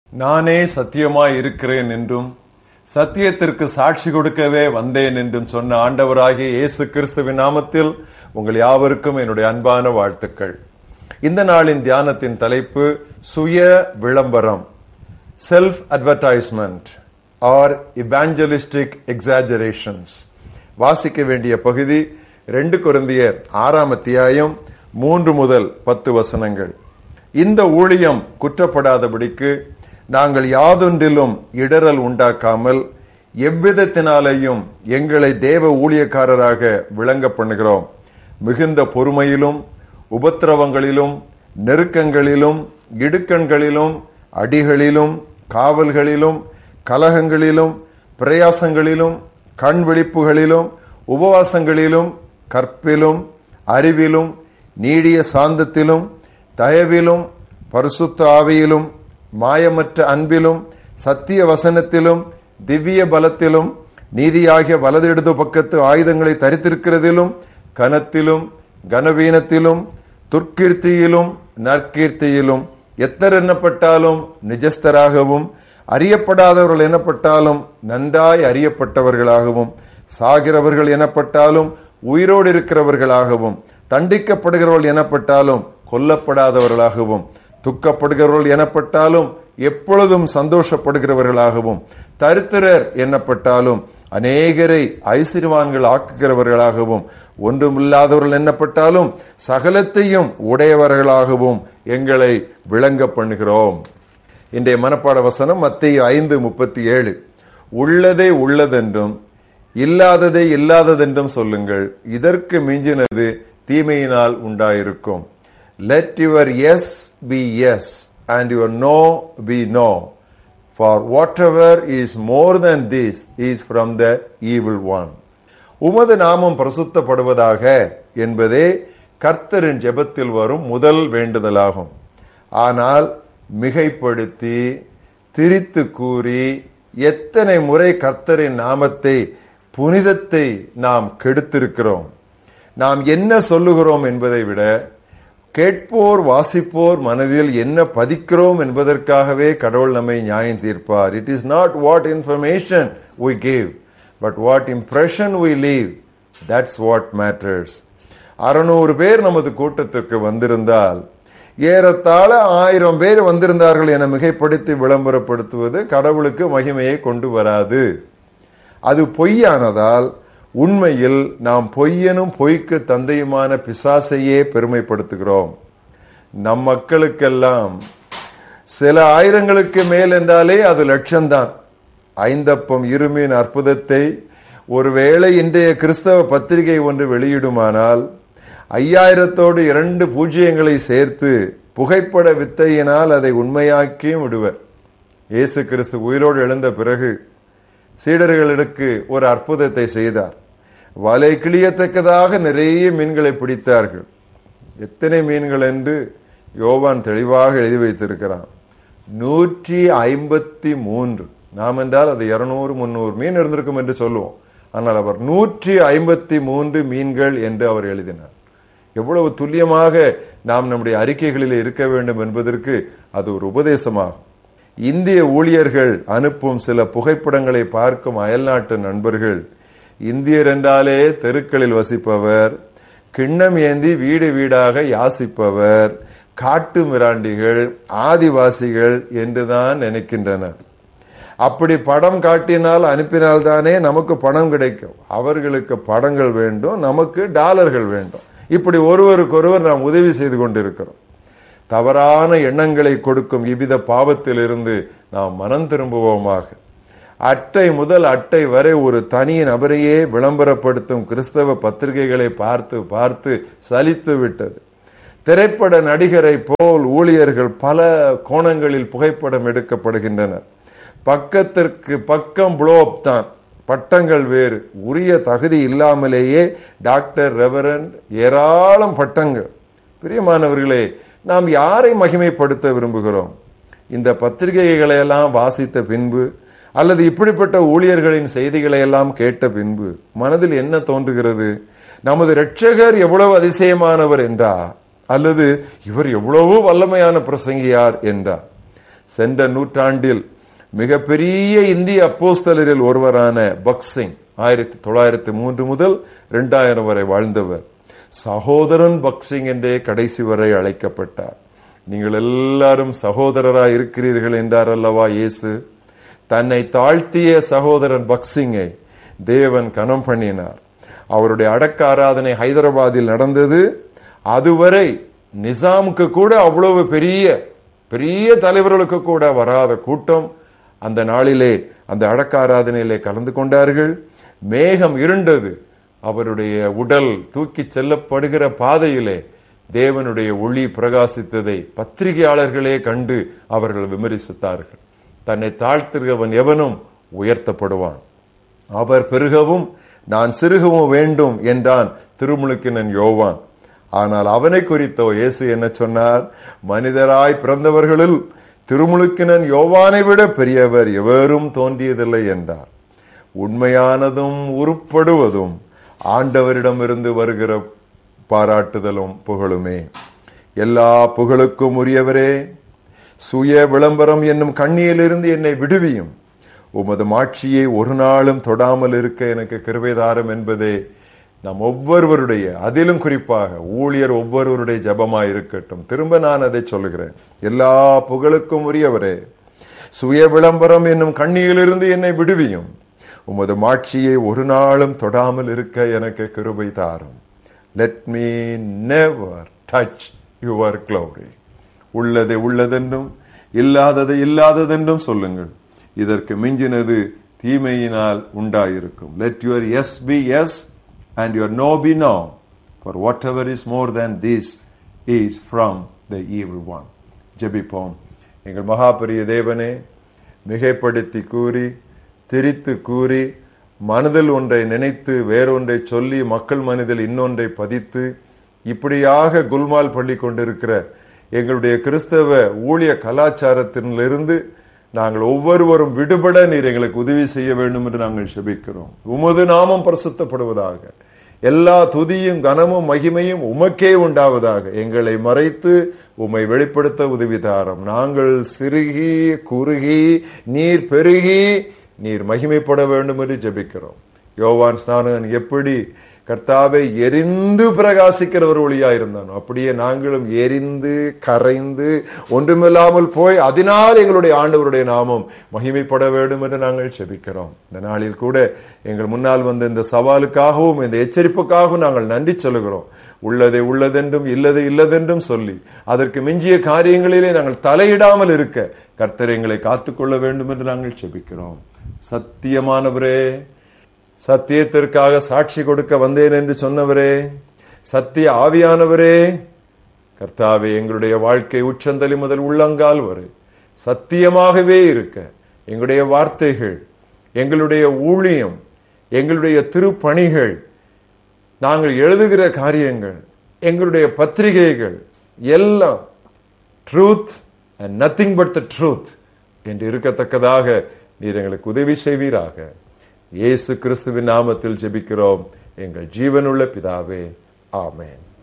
நானே சத்தியமாய் இருக்கிறேன் என்றும் சத்தியத்திற்கு சாட்சி கொடுக்கவே வந்தேன் என்றும் சொன்ன ஆண்டவராகிய இயேசு கிறிஸ்துவின் நாமத்தில் உங்கள் யாவருக்கும் என்னுடைய அன்பான வாழ்த்துக்கள். இந்த நாளின் தியானத்தின் தலைப்பு சுய விளம்பரம், செல்ஃப் அட்வர்டைஸ்மெண்ட் ஆர் இவாஞ்சலிஸ்டிக் எக்ஸாஜரேஷன்ஸ். வாசிக்க வேண்டிய பகுதி 2 கொரிந்தியர் 6ஆம் அத்தியாயம் 3 முதல் 10 வசனங்கள். இந்த ஊழியம் குற்றப்படாதபடிக்கு நாங்கள் யாதொன்றிலும் இடரல் உண்டாக்காமல் எவ்விதத்தினாலேயும் எங்களை தேவ ஊழியக்காரராக விளங்க பண்ணுகிறோம். மிகுந்த பொறுமையிலும் உபத்திரவங்களிலும் நெருக்கங்களிலும் இடுக்கண்களிலும் அடிகளிலும் காவல்களிலும் கலகங்களிலும் பிரயாசங்களிலும் கண் விழிப்புகளிலும் உபவாசங்களிலும் கற்பிலும் அறிவிலும் நீடிய சாந்தத்திலும் தயவிலும் பரிசுத்த ஆவியிலும் மாயமற்ற அன்பிலும் சத்திய வசனத்திலும் திவ்ய பலத்திலும் நீதியாகிய வலது இடது பக்கத்து ஆயுதங்களை தரித்திருக்கிறதிலும் கனத்திலும் கனவீனத்திலும் துர்க்கீர்த்தியிலும் நற்கீர்த்தியிலும் எத்தர் எண்ணப்பட்டாலும் நிஜஸ்தராகவும் அறியப்படாதவர்கள் எனப்பட்டாலும் நன்றாய் அறியப்பட்டவர்களாகவும் சாகிறவர்கள் எனப்பட்டாலும் உயிரோடு இருக்கிறவர்களாகவும் தண்டிக்கப்படுகிறவர்கள் எனப்பட்டாலும் கொல்லப்படாதவர்களாகவும் துக்கப்படுகிறவர்கள் எனப்பட்டாலும் எப்பொழுதும் சந்தோஷப்படுகிறவர்களாகவும் தரித்திரர் எண்ணப்பட்டாலும் அநேகரை ஐஸ்வர்யவான்கள் ஆக்குகிறவர்களாகவும் ஒன்றுமில்லாதவர்கள் எண்ணப்பட்டாலும் சகலத்தையும் உடையவர்களாகவும் எங்களை விளங்க பண்ணுகிறோம். இன்றைய மனப்பாட வசனம் மத்தேயு 5:37. உள்ளதை உள்ளதென்றும் இல்லாததை இல்லாததென்றும் சொல்லுங்கள், இதற்கு மிஞ்சினது தீமையினால் உண்டாயிருக்கும். Let your yes be yes and your no be no, for whatever is more than this is from the evil one. உமது நாமம் பிரசுத்தப்படுவதாக என்பதே கர்த்தரின் ஜெபத்தில் வரும் முதல் வேண்டுதலாகும். ஆனால் மிகைப்படுத்தி திரித்து கூறி எத்தனை முறை கர்த்தரின் நாமத்தை புனிதத்தை நாம் கெடுத்திருக்கிறோம். நாம் என்ன சொல்லுகிறோம் என்பதை விட கேட்போர் வாசிப்போர் மனதில் என்ன பதிக்கிறோம் என்பதற்காகவே கடவுள் நம்மை நியாயம் தீர்ப்பார். It is not what information we give, but what impression we leave. That's what matters. 600 பேர் நமது கூட்டத்திற்கு வந்திருந்தால் ஏறத்தாழ 1000 பேர் வந்திருந்தார்கள் என மிகைப்படுத்தி விளம்பரப்படுத்துவது கடவுளுக்கு மகிமையை கொண்டு வராது. அது பொய்யானதால் உண்மையில் நாம் பொய்யனும் பொய்க்கு தந்தையுமான பிசாசையே பெருமைப்படுத்துகிறோம். நம் மக்களுக்கெல்லாம் சில ஆயிரங்களுக்கு மேல் என்றாலே அது லட்சம்தான். 5 அப்பம் 2 மீன் அற்புதத்தை ஒருவேளை இன்றைய கிறிஸ்தவ பத்திரிகை ஒன்று வெளியிடுமானால் 5000தோடு 2 பூஜ்ஜியங்களை சேர்த்து புகைப்பட வித்தையினால் அதை உண்மையாக்கியும் விடுவர். இயேசு கிறிஸ்து உயிரோடு எழுந்த பிறகு சீடர்களுக்கு ஒரு அற்புதத்தை செய்தார். வலை கிளியத்தக்கதாக நிறைய மீன்களை பிடித்தார்கள். எத்தனை மீன்கள் என்று யோவான் தெளிவாக எழுதி வைத்திருக்கிறான். 153. நாம் என்றால் அது 200-300 மீன் இருந்திருக்கும் என்று சொல்லுவோம். ஆனால் அவர் 153 மீன்கள் என்று அவர் எழுதினார். எவ்வளவு துல்லியமாக நாம் நம்முடைய அறிக்கைகளில் இருக்க வேண்டும் என்பதற்கு அது ஒரு உபதேசமாகும். இந்திய ஊழியர்கள் அனுப்பும் சில புகைப்படங்களை பார்க்கும் அயல்நாட்டு நண்பர்கள், இந்தியர் என்றாலே தெருக்களில் வசிப்பவர், கிண்ணம் ஏந்தி வீடு வீடாக யாசிப்பவர், காட்டு மிராண்டிகள், ஆதிவாசிகள் என்றுதான் நினைக்கின்றனர். அப்படி படம் காட்டினால் அனுப்பினால்தானே நமக்கு பணம் கிடைக்கும். அவர்களுக்கு படங்கள் வேண்டும், நமக்கு டாலர்கள் வேண்டும். இப்படி ஒருவருக்கொருவர் நாம் உதவி செய்து கொண்டிருக்கிறோம். தவறான எண்ணங்களை கொடுக்கும் இவ்வித பாவத்திலிருந்து நாம் மனம் திரும்புவோமாக. அட்டை முதல் அட்டை வரை ஒரு தனி நபரையே விளம்பரப்படுத்தும் கிறிஸ்தவ பத்திரிகைகளை பார்த்து பார்த்து சலித்து விட்டது. திரைப்பட நடிகரை போல் ஊழியர்கள் பல கோணங்களில் புகைப்படம் எடுக்கப்படுகின்றனர். பக்கத்திற்கு பக்கம் ப்ளோப் தான், பட்டங்கள் வேறு. உரிய தகுதி இல்லாமலேயே டாக்டர், ரெவரண்ட், ஏராளம் பட்டங்கள். பிரியமானவர்களே, நாம் யாரை மகிமைப்படுத்த விரும்புகிறோம்? இந்த பத்திரிகைகளை எல்லாம் வாசித்த பின்பு அல்லது இப்படிப்பட்ட ஊழியர்களின் செய்திகளை எல்லாம் கேட்ட பின்பு மனதில் என்ன தோன்றுகிறது? நமது இரட்சகர் எவ்வளவு அதிசயமானவர் என்றா, அல்லது இவர் எவ்வளவு வல்லமையான பிரசங்கியார் என்றா? சென்ற நூற்றாண்டில் மிகப்பெரிய இந்திய அப்போஸ்தலரில் ஒருவரான பக்சிங் 1903 முதல் 2000 வரை வாழ்ந்தவர். சகோதரன் பக்சிங் என்றே கடைசி வரை அழைக்கப்பட்டார். நீங்கள் எல்லாரும் சகோதரராய் இருக்கிறீர்கள் என்றார் அல்லவா இயேசு. தன்னை தாழ்த்திய சகோதரன் பக்சிங்கை தேவன் கனம் பண்ணினார். அவருடைய அடக்க ஆராதனை ஹைதராபாத்தில் நடந்தது. அதுவரை நிசாமுக்கு கூட அவ்வளவு பெரிய பெரிய தலைவர்களுக்கு கூட வராத கூட்டம் அந்த நாளிலே அந்த அடக்க ஆராதனையிலே கலந்து கொண்டார்கள். மேகம் இருண்டது. அவருடைய உடல் தூக்கி செல்லப்படுகிற பாதையிலே தேவனுடைய ஒளி பிரகாசித்ததை பத்திரிகையாளர்களே கண்டு அவர்கள் விமர்சித்தார்கள். தன்னை தாழ்த்துகிறவன் எவனும் உயர்த்தப்படுவான், அவர் பெருகவும் நான் சிறுகவும் வேண்டும் என்றான் திருமுழுக்கினன் யோவான். ஆனால் அவனை குறித்தோ இயேசு என்ன சொன்னார்? மனிதராய் பிறந்தவர்களில் திருமுழுக்கினன் யோவானை விட பெரியவர் எவரும் தோன்றியதில்லை என்றார். உண்மையானதும் உருப்படுவதும் ஆண்டவரிடமிருந்து வருகிற பாராட்டுதலும் புகழுமே. எல்லா புகழுக்கும் உரியவரே, சுய விளம்பரம் என்னும் கண்ணியிலிருந்து என்னை விடுவியும், உமது மாட்சியை ஒரு நாளும் தொடாமல் இருக்க எனக்கு கிருபைதாரம் என்பதே நம் ஒவ்வொருவருடைய, அதிலும் குறிப்பாக ஊழியர் ஒவ்வொருவருடைய ஜபமாய் இருக்கட்டும். திரும்ப நான் அதை சொல்லுகிறேன். எல்லா புகழுக்கும் உரியவரே, சுய விளம்பரம் என்னும் கண்ணியிலிருந்து என்னை விடுவியும், உமது மாட்சியை ஒரு நாளும் தொடாமல் இருக்க எனக்கு கிருபை தாரும். Let me never touch your glory. உள்ளதை உள்ளதென்றும் இல்லாததை இல்லாததென்றும் சொல்லுங்கள். இதற்கு மிஞ்சினது தீமையினால் உண்டாயிருக்கும். Let your S B S and your no be no, for whatever is more than this is from the evil one. ஜெபிப்போம். எங்கள் மகாபெரிய தேவனே, மிகைப்படுத்தி கூறி திரித்து கூறி மனதில் ஒன்றை நினைத்து வேறொன்றை சொல்லி மக்கள் மனதில் இன்னொன்றை பதித்து இப்படியாக குல்மால் பள்ளி கொண்டிருக்கிற எங்களுடைய கிறிஸ்தவ ஊழிய கலாச்சாரத்திலிருந்து நாங்கள் ஒவ்வொருவரும் விடுபட நீர் எங்களுக்கு உதவி செய்ய வேண்டும் என்று நாங்கள் செபிக்கிறோம். உமது நாமம் பரிசுத்தப்படுவதாக, எல்லா துதியும் கனமும் மகிமையும் உமக்கே உண்டாவதாக. எங்களை மறைத்து உம்மை வெளிப்படுத்த உதவி தாரும். நாங்கள் சிறுகி குறுகி நீர் பெருகி நீர் மகிமைப்பட வேண்டும் என்று ஜெபிக்கிறோம். யோவான் ஸ்நானகன் எப்படி கர்த்தாவை எரிந்து பிரகாசிக்கிற ஒரு ஒளியாயிருந்தான், அப்படியே நாங்களும் எரிந்து கரைந்து ஒன்றுமில்லாமல் போய் அதனால் எங்களுடைய ஆண்டவருடைய நாமம் மகிமைப்பட வேண்டும் என்று நாங்கள் செபிக்கிறோம். இந்த நாளில் கூட எங்கள் முன்னால் வந்த இந்த சவாலுக்காகவும் இந்த எச்சரிப்புக்காகவும் நாங்கள் நன்றி சொல்லுகிறோம். உள்ளதை உள்ளதென்றும் இல்லதை இல்லதென்றும் சொல்லி அதற்கு மிஞ்சிய காரியங்களிலே நாங்கள் தலையிடாமல் இருக்க கர்த்தர் எங்களை காத்துக்கொள்ள வேண்டும் என்று நாங்கள் செபிக்கிறோம். சத்தியமானவரே, சத்தியத்திற்காக சாட்சி கொடுக்க வந்தேன் என்று சொன்னவரே, சத்திய ஆவியானவரே, கர்த்தாவே, எங்களுடைய வாழ்க்கை உச்சந்தலி முதல் உள்ளங்கால் வரை சத்தியமாகவே இருக்க எங்களுடைய வார்த்தைகள், எங்களுடைய ஊழியம், எங்களுடைய திருப்பணிகள், நாங்கள் எழுதுகிற காரியங்கள், எங்களுடைய பத்திரிகைகள் எல்லாம் truth and nothing but the truth என்று இருக்கத்தக்கதாக நீர் எங்களுக்கு உதவி செய்வீராக. இயேசு கிறிஸ்துவின் நாமத்தில் ஜெபிக்கிறோம் எங்கள் ஜீவனுள்ள பிதாவே, ஆமென்.